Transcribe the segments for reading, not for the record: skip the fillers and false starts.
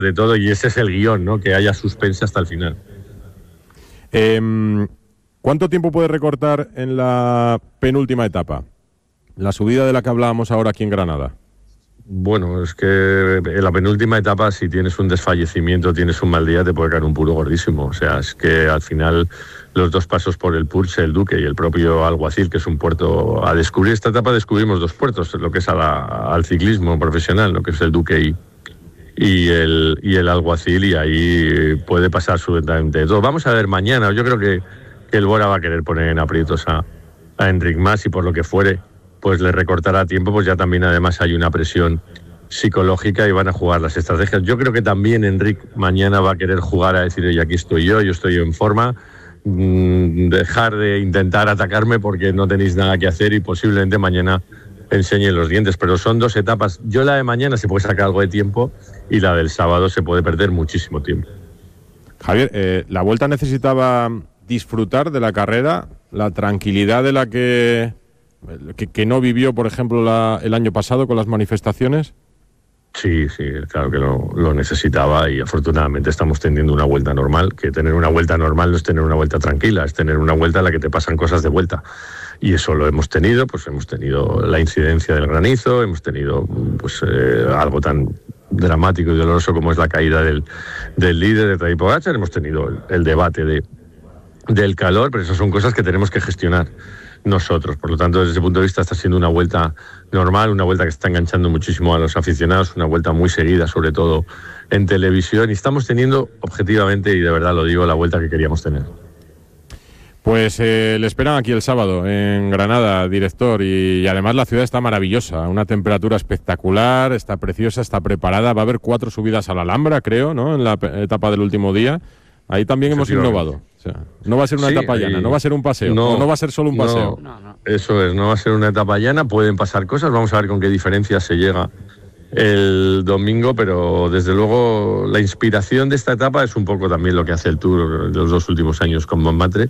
de todo, y ese es el guión, ¿no? Que haya suspense hasta el final. ¿Cuánto tiempo puede recortar en la penúltima etapa? La subida de la que hablábamos ahora aquí en Granada. Bueno, es que en la penúltima etapa, si tienes un desfallecimiento, tienes un mal día, te puede caer un puro gordísimo. O sea, es que al final los 2 pasos por el Purche, el Duque y el propio Alguacil, que es un puerto a descubrir. Esta etapa descubrimos 2 puertos, lo que es al ciclismo profesional, lo que es el Duque y el Alguacil, y ahí puede pasar absolutamente todo. Vamos a ver mañana. Yo creo que el Bora va a querer poner en aprietos a Enric Mas, y por lo que fuere, pues le recortará tiempo, pues ya también además hay una presión psicológica y van a jugar las estrategias. Yo creo que también Enric mañana va a querer jugar a decir, oye, aquí estoy yo estoy en forma, dejar de intentar atacarme porque no tenéis nada que hacer, y posiblemente mañana enseñen los dientes. Pero son 2 etapas. Yo la de mañana se puede sacar algo de tiempo, y la del sábado se puede perder muchísimo tiempo. Javier, la Vuelta necesitaba disfrutar de la carrera, la tranquilidad de la que no vivió, por ejemplo, el año pasado con las manifestaciones. Sí, claro que lo necesitaba, y afortunadamente estamos teniendo una vuelta normal. Que tener una vuelta normal no es tener una vuelta tranquila, es tener una vuelta en la que te pasan cosas de vuelta. Y eso lo hemos tenido, pues hemos tenido la incidencia del granizo, hemos tenido pues algo tan dramático y doloroso como es la caída del líder de Tadej Pogačar, hemos tenido el debate del calor, pero esas son cosas que tenemos que gestionar nosotros. Por lo tanto, desde ese punto de vista está siendo una vuelta normal, una vuelta que está enganchando muchísimo a los aficionados, una vuelta muy seguida, sobre todo en televisión, y estamos teniendo, objetivamente, y de verdad lo digo, la vuelta que queríamos tener. Pues le esperan aquí el sábado en Granada, director, y además la ciudad está maravillosa, una temperatura espectacular, está preciosa, está preparada, va a haber 4 subidas a la Alhambra, creo, ¿no?, en la etapa del último día. Ahí también hemos innovado. O sea, no va a ser una etapa llana, no va a ser un paseo, no va a ser solo un paseo. No. Eso es, no va a ser una etapa llana, pueden pasar cosas, vamos a ver con qué diferencia se llega el domingo, pero desde luego la inspiración de esta etapa es un poco también lo que hace el Tour los 2 últimos años con Montmartre,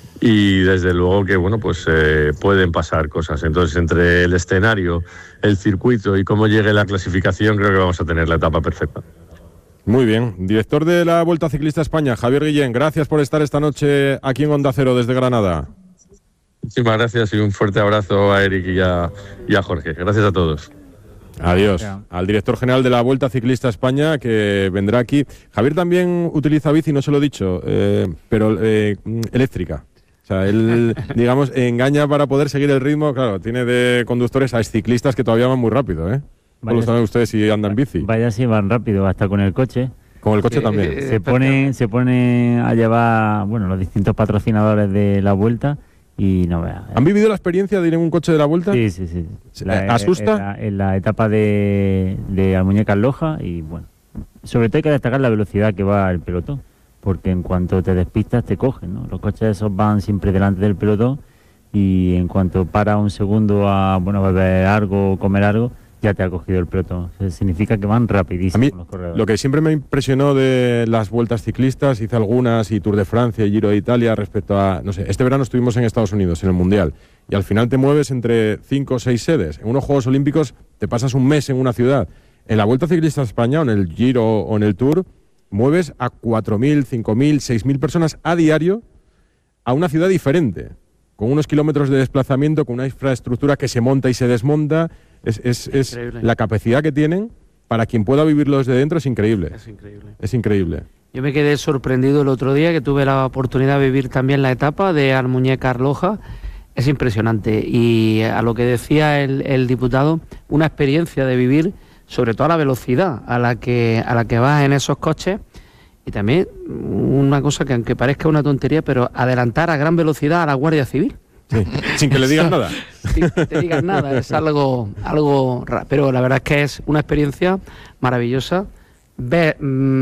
y desde luego que pues pueden pasar cosas. Entonces, entre el escenario, el circuito y cómo llegue la clasificación, creo que vamos a tener la etapa perfecta. Muy bien. Director de la Vuelta Ciclista España, Javier Guillén, gracias por estar esta noche aquí en Onda Cero desde Granada. Muchísimas gracias, y un fuerte abrazo a Eric y a Jorge. Gracias a todos. Adiós. Al director general de la Vuelta Ciclista España, que vendrá aquí. Javier también utiliza bici, no se lo he dicho, pero eléctrica. O sea, él, digamos, engaña para poder seguir el ritmo. Claro, tiene de conductores a ciclistas que todavía van muy rápido, ¿eh? ¿Cómo lo saben ustedes si andan en bici? Vaya, si van rápido, hasta con el coche. Con el coche también. Se pone a llevar, los distintos patrocinadores de la Vuelta, y no veas. ¿Han vivido la experiencia de ir en un coche de la Vuelta? Sí. ¿Asusta? En la etapa de Almuñécar Loja, y sobre todo hay que destacar la velocidad que va el pelotón, porque en cuanto te despistas te cogen, ¿no? Los coches esos van siempre delante del pelotón, y en cuanto para un segundo a beber algo o comer algo, ya te ha cogido el pelotón. Eso significa que van rapidísimo. A mí, los corredores. lo que siempre me impresionó de las vueltas ciclistas, hice algunas, y Tour de Francia y Giro de Italia, respecto a, este verano estuvimos en Estados Unidos, en el Mundial, y al final te mueves entre 5 o 6 sedes. En unos Juegos Olímpicos te pasas un mes en una ciudad. En la Vuelta Ciclista España, o en el Giro o en el Tour, mueves a 4.000, 5.000, 6.000 personas a diario a una ciudad diferente, con unos kilómetros de desplazamiento, con una infraestructura que se monta y se desmonta. Es la capacidad que tienen, para quien pueda vivirlo desde dentro, es increíble. Es increíble. Yo me quedé sorprendido el otro día, que tuve la oportunidad de vivir también la etapa de Almuñécar Loja. Es impresionante. Y a lo que decía el diputado, una experiencia de vivir, sobre todo a la velocidad a la que vas en esos coches. Y también una cosa que, aunque parezca una tontería, pero adelantar a gran velocidad a la Guardia Civil. Sí, sin que le digan nada. Sin que te digan nada, es algo raro. Pero la verdad es que es una experiencia maravillosa. Ver,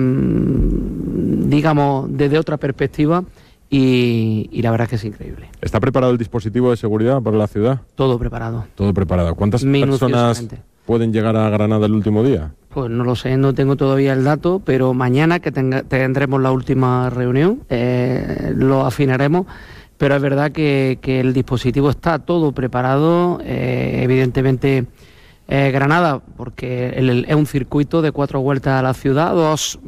digamos, desde otra perspectiva, y la verdad es que es increíble. ¿Está preparado el dispositivo de seguridad para la ciudad? Todo preparado. Todo preparado. ¿Cuántas personas pueden llegar a Granada el último día? Pues no lo sé, no tengo todavía el dato, pero mañana que tendremos la última reunión, lo afinaremos. Pero es verdad que el dispositivo está todo preparado. Evidentemente Granada, porque es un circuito de 4 vueltas a la ciudad, 2